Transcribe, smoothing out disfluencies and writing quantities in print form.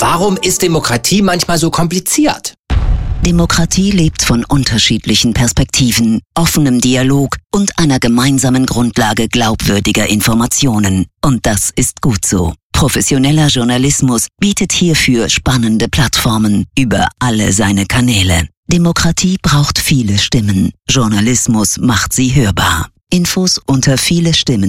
Warum ist Demokratie manchmal so kompliziert? Demokratie lebt von unterschiedlichen Perspektiven, offenem Dialog und einer gemeinsamen Grundlage glaubwürdiger Informationen. Und das ist gut so. Professioneller Journalismus bietet hierfür spannende Plattformen über alle seine Kanäle. Demokratie braucht viele Stimmen. Journalismus macht sie hörbar. Infos unter viele Stimmen.